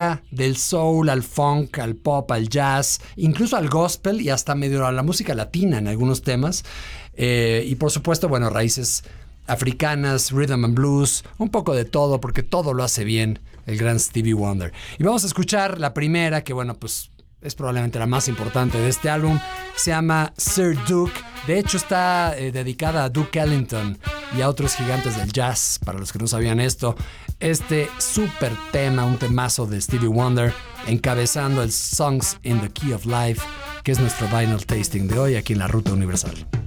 mezcla del soul al funk, al pop, al jazz, incluso al gospel y hasta medio a la música latina en algunos temas. Y por supuesto, bueno, raíces africanas, rhythm and blues, un poco de todo, porque todo lo hace bien el gran Stevie Wonder. Y vamos a escuchar la primera, que bueno, pues es probablemente la más importante de este álbum. Se llama Sir Duke. De hecho está dedicada a Duke Ellington y a otros gigantes del jazz, para los que no sabían esto. Este súper tema, un temazo de Stevie Wonder, encabezando el Songs in the Key of Life, que es nuestro vinyl tasting de hoy aquí en la Ruta Universal.